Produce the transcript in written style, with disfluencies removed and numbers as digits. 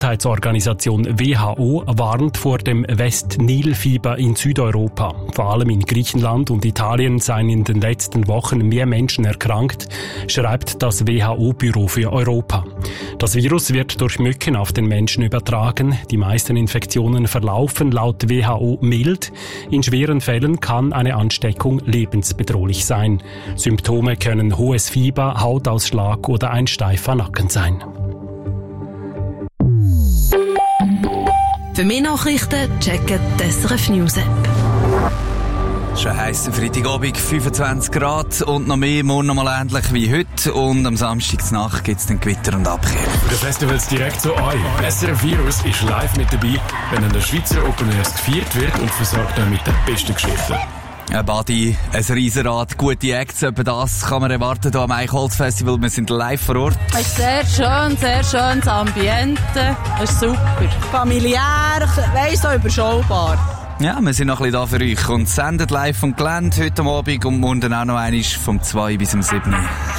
Die WHO warnt vor dem West-Nil-Fieber in Südeuropa. Vor allem in Griechenland und Italien seien in den letzten Wochen mehr Menschen erkrankt, schreibt das WHO-Büro für Europa. Das Virus wird durch Mücken auf den Menschen übertragen. Die meisten Infektionen verlaufen laut WHO mild. In schweren Fällen kann eine Ansteckung lebensbedrohlich sein. Symptome können hohes Fieber, Hautausschlag oder ein steifer Nacken sein. Für mehr Nachrichten checken die SRF News App. Schon heisst Freitagabend 25 Grad und noch mehr, morgen noch mal ähnlich wie heute. Und am Samstagnacht gibt es dann Gewitter und Abkehr. Der Festivals direkt zu euch. SRF Virus ist live mit dabei, wenn an der Schweizer Open Airs gefeiert wird und versorgt euch mit den besten Geschichten. Ein Badi, ein Riesenrad, gute Acts, etwa das kann man erwarten hier am Eichholz-Festival. Wir sind live vor Ort. Es ist sehr schönes Ambiente. Es ist super. Familiär, weiss auch überschaubar. Ja, wir sind noch ein bisschen da für euch und sendet live vom Gelände heute Abend und morgen auch noch einmal vom 2 bis zum 7.